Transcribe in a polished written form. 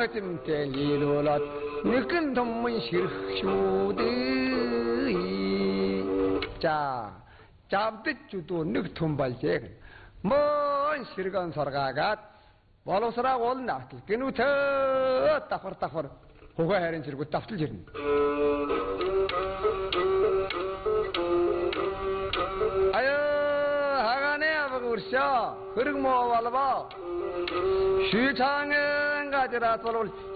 어쩜 뗄리로라 느낀 돈문 실슈드 자 잡듯주도 늑통발제 뭔 실건 설가가 발로스라 올나 그누터 따퍼 호가 해른 지르고 따풀 지른 아유 하가네 아버가 우르셔 흐르고 모아발라봐 시창은 가지라 돌아올